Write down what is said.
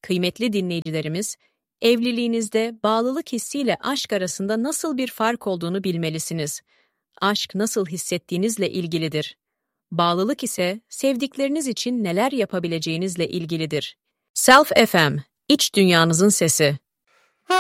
Kıymetli dinleyicilerimiz, evliliğinizde bağlılık hissiyle aşk arasında nasıl bir fark olduğunu bilmelisiniz. Aşk nasıl hissettiğinizle ilgilidir. Bağlılık ise sevdikleriniz için neler yapabileceğinizle ilgilidir. Self FM, iç dünyanızın sesi.